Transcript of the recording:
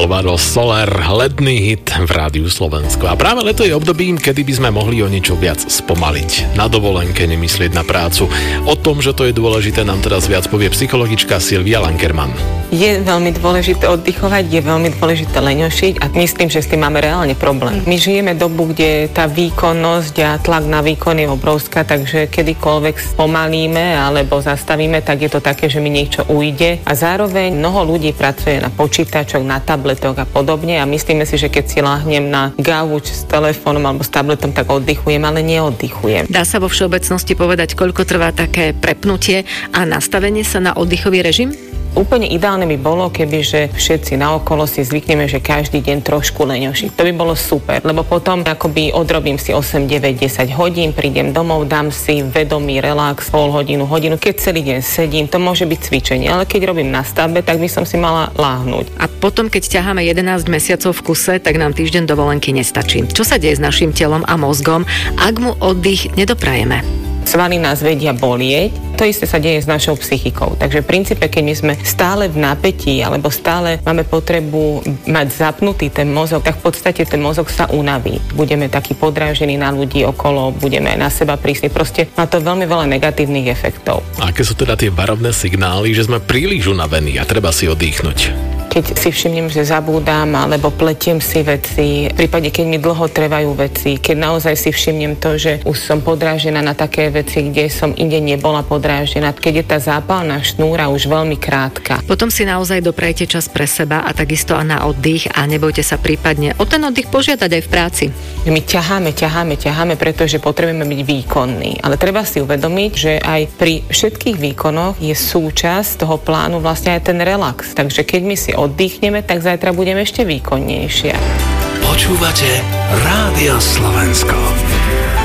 Alvaro Soler, letný hit v Rádiu Slovensko. A práve leto je obdobím, kedy by sme mohli o niečo viac spomaliť. Na dovolenke nemyslieť na prácu. O tom, že to je dôležité, nám teraz viac povie psychologička Silvia Lankerman. Je veľmi dôležité oddychovať, je veľmi dôležité leňošiť a myslím, že s tým máme reálne problém. My žijeme dobu, kde tá výkonnosť a tlak na výkon je obrovská, takže kedykoľvek spomalíme alebo zastavíme, tak je to také, že mi niečo ujde. A zároveň mnoho ľudí pracuje na počítačoch, na tabletoch a podobne a myslíme si, že keď si láhnem na gauč s telefónom alebo s tabletom, tak oddychujem, ale neoddychujem. Dá sa vo všeobecnosti povedať, koľko trvá také prepnutie a nastavenie sa na oddychový režim? Úplne ideálne by bolo, kebyže všetci naokolo si zvykneme, že každý deň trošku leňošiť. To by bolo super, lebo potom akoby odrobím si 8, 9, 10 hodín, prídem domov, dám si vedomý relax, pol hodinu. Keď celý deň sedím, to môže byť cvičenie, ale keď robím na stavbe, tak by som si mala láhnuť. A potom, keď ťaháme 11 mesiacov v kuse, tak nám týždeň dovolenky nestačí. Čo sa deje s našim telom a mozgom, ak mu oddych nedoprajeme? Svaly nás vedia bolieť, to isté sa deje s našou psychikou. Takže v princípe, keď my sme stále v napätí alebo stále máme potrebu mať zapnutý ten mozog, tak v podstate ten mozog sa unaví. Budeme takí podrážení na ľudí okolo, budeme aj na seba prísni. Proste má to veľmi veľa negatívnych efektov. A aké sú teda tie varovné signály, že sme príliš unavení a treba si oddychnúť? Keď si všimnem, že zabúdam alebo pletiem si veci, v prípade, keď mi dlho trvajú veci, keď naozaj si všimnem to, že už som podrážená na také veci, kde som inde nebola podrážená, keď je tá zápalná šnúra už veľmi krátka. Potom si naozaj doprajte čas pre seba a takisto aj na oddych a nebojte sa prípadne o ten oddych požiadať aj v práci. My ťaháme, pretože potrebujeme byť výkonní, ale treba si uvedomiť, že aj pri všetkých výkonoch je súčasť toho plánu vlastne aj ten relax. Takže keď my si oddychneme, tak zajtra budeme ešte výkonnejšie. Počúvate Rádio Slovensko.